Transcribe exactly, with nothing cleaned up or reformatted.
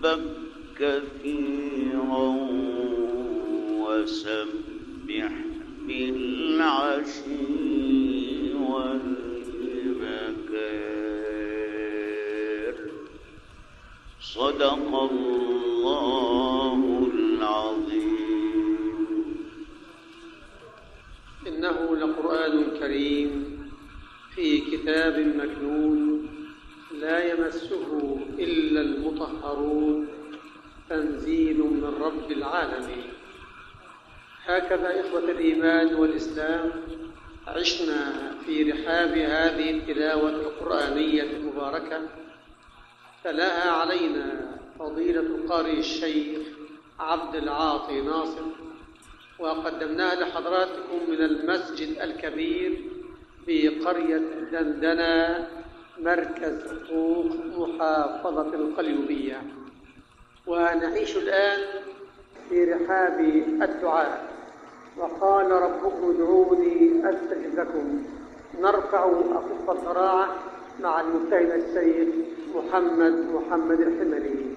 ربك كثيرا وسبح بالعشي والإبكار. صدق الله العظيم. إنه لقرآن كريم في كتاب مكنون لا يمسه إلا المطهرون تنزيل من رب العالمين. هكذا إخوة الإيمان والإسلام عشنا في رحاب هذه التلاوة القرآنية المباركة، تلاها علينا فضيلة القارئ الشيخ عبد العاطي ناصر، وقدمناها لحضراتكم من المسجد الكبير بقرية دندنة مركز طوق محافظة القليوبية. ونعيش الآن في رحاب الدعاء. وقال ربكم ادعوني أستجب لكم. نرفع أخف الضراعة مع المجتهد الشيخ محمد محمد الحملي.